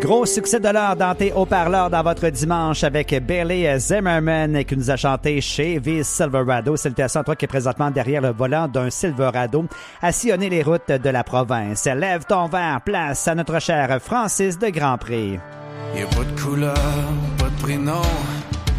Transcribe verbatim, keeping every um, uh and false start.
Gros succès de l'heure dans tes haut-parleurs dans votre dimanche avec Bailey Zimmerman qui nous a chanté Chevy Silverado. Salutations à toi qui est présentement derrière le volant d'un Silverado à sillonner les routes de la province. Lève ton verre, place à notre cher Francis de Grandpré. Y'a pas de couleur, pas de prénom,